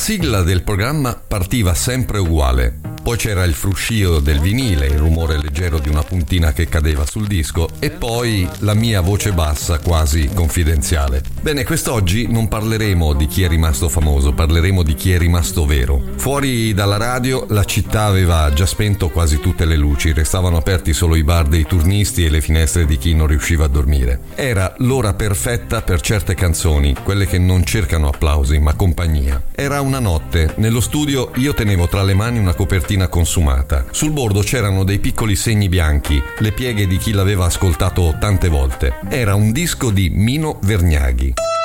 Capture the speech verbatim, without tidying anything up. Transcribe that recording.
sigla del programma partiva sempre uguale. Poi c'era il fruscio del vinile, il rumore leggero di una puntina che cadeva sul disco e poi la mia voce bassa quasi confidenziale. Bene, quest'oggi non parleremo di chi è rimasto famoso, parleremo di chi è rimasto vero. Fuori dalla radio la città aveva già spento quasi tutte le luci, restavano aperti solo i bar dei turnisti e le finestre di chi non riusciva a dormire. Era l'ora perfetta per certe canzoni, quelle che non cercano applausi ma compagnia. Era una notte, nello studio io tenevo tra le mani una copertina consumata. Sul bordo c'erano dei piccoli segni bianchi, le pieghe di chi l'aveva ascoltato tante volte. Era un disco di Mino Vergnaghi.